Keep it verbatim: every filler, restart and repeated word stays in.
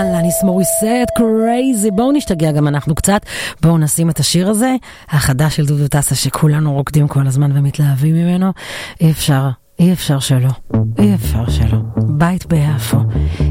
אלניס מוריסט, קרייזי. בואו נשתגע גם אנחנו קצת, בואו נשים את השיר הזה, החדש של דודו טסה, שכולנו רוקדים כל הזמן ומתלהבים ממנו. אי אפשר, אי אפשר שלא, אי אפשר שלא. בית ביפו,